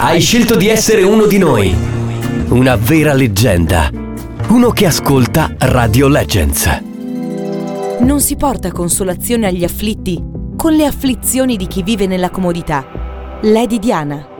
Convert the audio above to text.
Hai scelto di essere uno di noi. Una vera leggenda. Uno che ascolta Radio Legends. Non si porta consolazione agli afflitti con le afflizioni di chi vive nella comodità. Lady Diana.